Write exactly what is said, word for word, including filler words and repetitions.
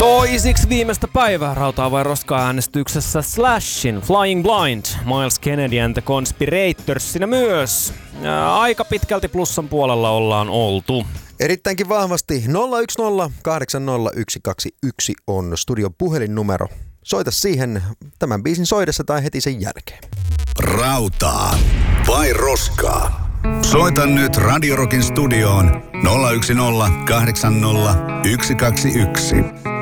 Toisiksi viimeistä päivää rautaa vai roskaa äänestyksessä Slashin Flying Blind, Miles Kennedy and the Conspirators myös. Ja aika pitkälti plussan puolella ollaan oltu. Erittäinkin vahvasti nolla yksi nolla kahdeksan nolla yksi kaksi yksi on studion puhelinnumero. Soita siihen tämän biisin soidessa tai heti sen jälkeen. Rautaa vai roskaa? Soita nyt Radio Rockin studioon nolla yksi nolla kahdeksan nolla yksi kaksi yksi.